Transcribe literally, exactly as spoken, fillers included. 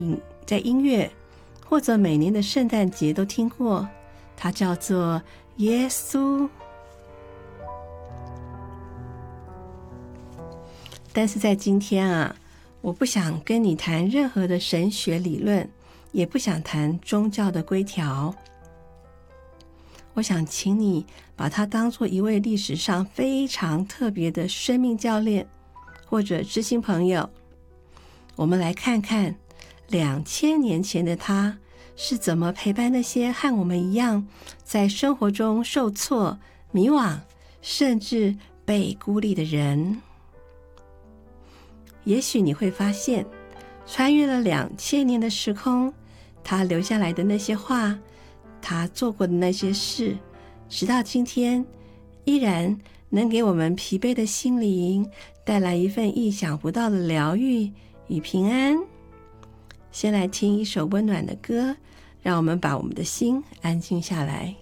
在音乐或者每年的圣诞节都听过，它叫做耶稣。但是在今天啊，我不想跟你谈任何的神学理论，也不想谈宗教的规条。我想请你把他当作一位历史上非常特别的生命教练或者知心朋友。我们来看看两千年前的他是怎么陪伴那些和我们一样在生活中受挫、迷惘，甚至被孤立的人。也许你会发现，穿越了两千年的时空，他留下来的那些话，他做过的那些事，直到今天依然能给我们疲惫的心灵带来一份意想不到的疗愈与平安。先来听一首温暖的歌，让我们把我们的心安静下来。